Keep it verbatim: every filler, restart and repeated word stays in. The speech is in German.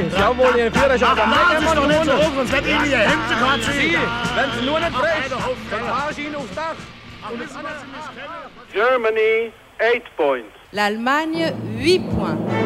Sie, Sie haben wohl Ihren Führerschein am Ach, Neck das ist doch nicht so gewonnen. hoch, sonst hätte ich Ihnen Ihr Hemd zu Quatsch. Sie, wenn Sie nur nicht recht, beide auf, dann ja. fahre ich Ihnen aufs Dach. Und das Wissen, was Sie mich kennen? Germany, eight points. L'Allemagne, huit points.